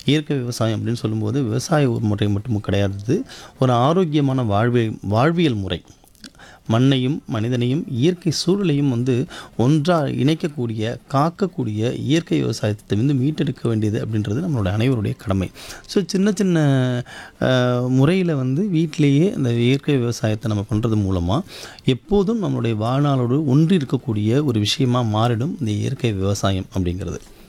இயற்கை விவசாயம் அப்படின்னு சொல்லும்போது விவசாய ஒரு முறை மட்டும் கிடையாது. ஒரு ஆரோக்கியமான வாழ்வியல் முறை. மண்ணையும் மனிதனையும் இயற்கை சூழலையும் ஒன்றா இணைக்கக்கூடிய, காக்கக்கூடிய இயற்கை விவசாயத்தை மீட்டெடுக்க வேண்டியது அப்படின்றது நம்மளோட அனைவருடைய கடமை. ஸோ சின்ன சின்ன முறையில் வீட்டிலேயே அந்த இயற்கை விவசாயத்தை நம்ம பண்ணுறது மூலமாக எப்போதும் நம்மளுடைய வாழ்நாளோடு ஒன்றி இருக்கக்கூடிய ஒரு விஷயமா மாறிடும் இந்த இயற்கை விவசாயம் அப்படிங்கிறது.